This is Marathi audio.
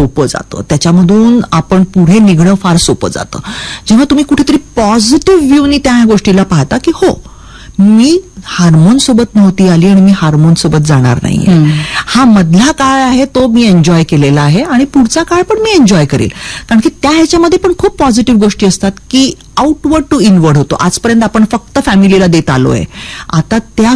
सोपं जातं, त्याच्यामधून आपण पुढे निघणं फार सोपं जातं. जेव्हा तुम्ही कुठेतरी पॉझिटिव्ह व्ह्यूनी त्या गोष्टीला पाहता की हो, मी हार्मोन सोबत नव्हती आली आणि मी हार्मोन सोबत जाणार नाहीये. हा मधला काळ आहे तो मी एन्जॉय केलेला आहे आणि पुढचा काळ पण मी एन्जॉय करेल. कारण की त्या ह्याच्यामध्ये पण खूप पॉझिटिव्ह गोष्टी असतात की आउटवर्ड टू इनवर्ड होतो. आजपर्यंत आपण फक्त फॅमिलीला देत आलोय, आता त्या